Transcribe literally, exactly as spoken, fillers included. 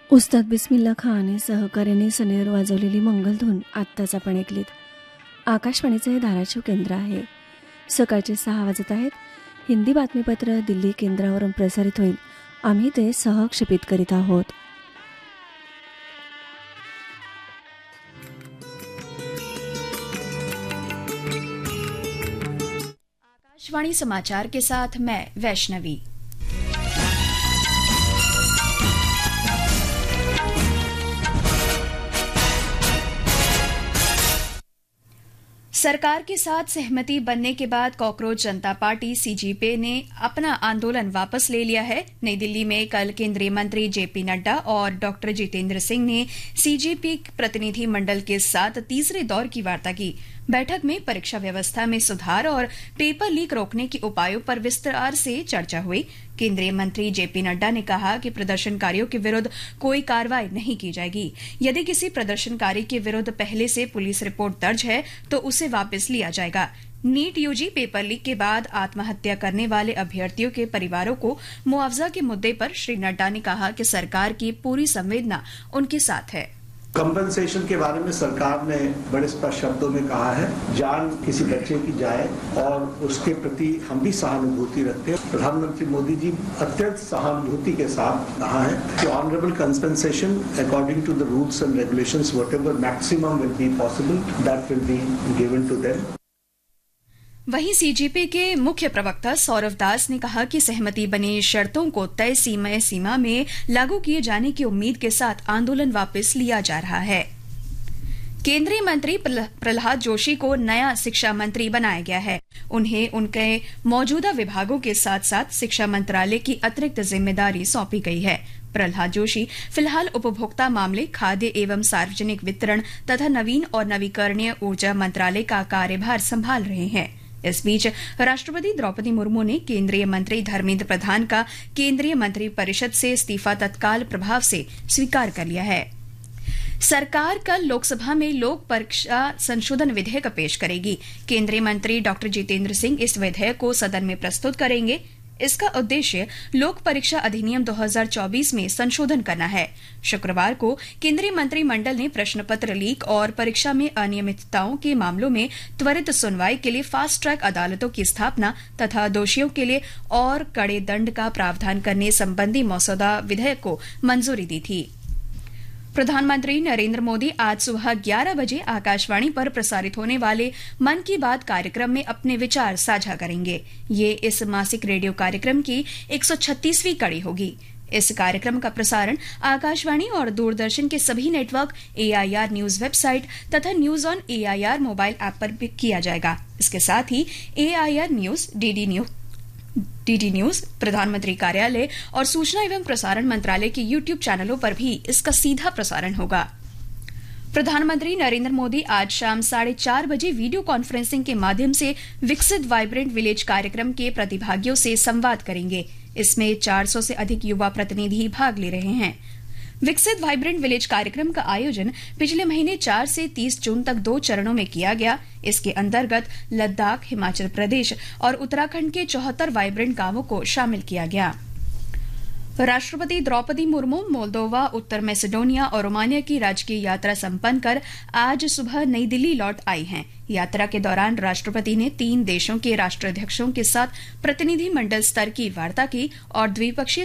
उस्ताद बिस्मिल्ला खान हे सहकार्याने सनेर वाजवलेली मंगलधून आत्ताच आपण ऐकलीत. आकाशवाणीचं हे धाराशिव केंद्र आहे. सकाळचे सहा वाजत आहेत. हिंदी बातमीपत्र दिल्ली केंद्रावरून प्रसारित होईल. आम्ही ते सहक्षेपित करीत आहोत. आकाशवाणी समाचार के साथ मैं वैष्णवी. सरकार के साथ सहमति बनने के बाद कॉकरोच जनता पार्टी सीजेपी ने अपना आंदोलन वापस ले लिया है. नई दिल्ली में कल केंद्रीय मंत्री जेपी नड्डा और डॉक्टर जितेंद्र सिंह ने सीजेपी प्रतिनिधि मंडल के साथ तीसरे दौर की वार्ता की. बैठक में परीक्षा व्यवस्था में सुधार और पेपर लीक रोकने के उपायों पर विस्तार से चर्चा हुई. केंद्रीय मंत्री जेपी नड्डा ने कहा कि प्रदर्शनकारियों के विरुद्ध कोई कार्रवाई नहीं की जाएगी. यदि किसी प्रदर्शनकारी के विरुद्ध पहले से पुलिस रिपोर्ट दर्ज है तो उसे वापस लिया जाएगा. नीट यूजी पेपर लीक के बाद आत्महत्या करने वाले अभ्यर्थियों के परिवारों को मुआवजा के मुद्दे पर श्री नड्डा ने कहा कि सरकार की पूरी संवेदना उनके साथ है. कंपनसेशन के बारे में सरकार ने बड़े स्पष्ट शब्दों में कहा है, जान किसी बच्चे की जाए और उसके प्रति हम भी सहानुभूति रखते हैं. प्रधानमंत्री मोदी जी अत्यंत सहानुभूति के साथ कहा है कि honourable compensation according to the rules and regulations whatever maximum will be possible that will be given to them. वहीं सीजेपी के मुख्य प्रवक्ता सौरभ दास ने कहा कि सहमति बनी शर्तों को तय समय सीमा में लागू किए जाने की उम्मीद के साथ आंदोलन वापस लिया जा रहा है. केंद्रीय मंत्री प्रहलाद जोशी को नया शिक्षा मंत्री बनाया गया है. उन्हें उनके मौजूदा विभागों के साथ साथ शिक्षा मंत्रालय की अतिरिक्त जिम्मेदारी सौंपी गई है. प्रहलाद जोशी फिलहाल उपभोक्ता मामले, खाद्य एवं सार्वजनिक वितरण तथा नवीन और नवीकरणीय ऊर्जा मंत्रालय का कार्यभार संभाल रहे हैं. इस बीच राष्ट्रपति द्रौपदी मुर्मू ने केंद्रीय मंत्री धर्मेंद्र प्रधान का केंद्रीय मंत्री परिषद से इस्तीफा तत्काल प्रभाव से स्वीकार कर लिया है. सरकार कल लोकसभा में लोक परीक्षा संशोधन विधेयक पेश करेगी. केंद्रीय मंत्री डॉक्टर जितेंद्र सिंह इस विधेयक को सदन में प्रस्तुत करेंगे. इसका उद्देश्य लोक परीक्षा अधिनियम दो हज़ार चौबीस में संशोधन करना है. शुक्रवार को केंद्रीय मंत्रिमंडल ने प्रश्न पत्र लीक और परीक्षा में अनियमितताओं के मामलों में त्वरित सुनवाई के लिए फास्ट ट्रैक अदालतों की स्थापना तथा दोषियों के लिए और कड़े दंड का प्रावधान करने संबंधी मसौदा विधेयक को मंजूरी दी थी. प्रधानमंत्री नरेंद्र मोदी आज सुबह ग्यारह बजे आकाशवाणी पर प्रसारित होने वाले मन की बात कार्यक्रम में अपने विचार साझा करेंगे. ये इस मासिक रेडियो कार्यक्रम की एक सौ छत्तीसवीं कड़ी होगी. इस कार्यक्रम का प्रसारण आकाशवाणी और दूरदर्शन के सभी नेटवर्क, एआईआर न्यूज वेबसाइट तथा news on AIR mobile app पर भी किया जाएगा. इसके साथ ही AIR news, DD news DD news, प्रधानमंत्री कार्यालय और सूचना एवं प्रसारण मंत्रालय के यूट्यूब चैनलों पर भी इसका सीधा प्रसारण होगा. प्रधानमंत्री नरेंद्र मोदी आज शाम साढ़े चार बजे वीडियो कॉन्फ्रेंसिंग के माध्यम से विकसित वाइब्रेंट विलेज कार्यक्रम के प्रतिभागियों से संवाद करेंगे. इसमें चार सौ से अधिक युवा प्रतिनिधि भाग ले रहे हैं. विकसित वाइब्रेंट विलेज कार्यक्रम का आयोजन पिछले महीने चार से तीस जून तक दो चरणों में किया गया. इसके अंतर्गत लद्दाख, हिमाचल प्रदेश और उत्तराखंड के चौहत्तर वाइब्रेंट गांवों को शामिल किया गया. राष्ट्रपति द्रौपदी मुर्मू मोल्दोवा, उत्तर मैसेडोनिया और रोमानिया की राजकीय यात्रा संपन्न कर आज सुबह नई दिल्ली लौट आई हैं. यात्रा के दौरान राष्ट्रपति ने तीन देशों के राष्ट्राध्यक्षों के साथ प्रतिनिधि मंडल स्तर की वार्ता की और द्विपक्षीय